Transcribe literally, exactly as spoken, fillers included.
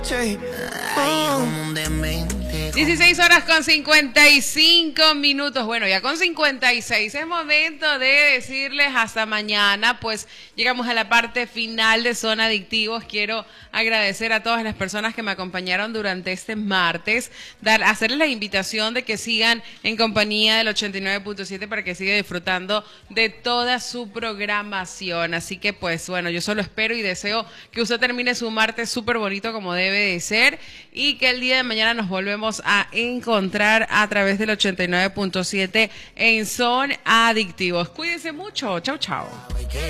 dieciséis horas con cincuenta y cinco minutos. Bueno, ya con cincuenta y seis es momento de decirles hasta mañana. Pues llegamos a la parte final de Zona Adictivos. Quiero agradecer a todas las personas que me acompañaron durante este martes, dar, hacerles la invitación de que sigan en compañía del ochenta y nueve punto siete para que sigan disfrutando de toda su programación. Así que pues bueno, yo solo espero y deseo que usted termine su martes súper bonito como debe de ser y que el día de mañana nos volvemos a encontrar a través del ochenta y nueve punto siete en Zona Adictivos. Cuídense mucho. Chau, chau.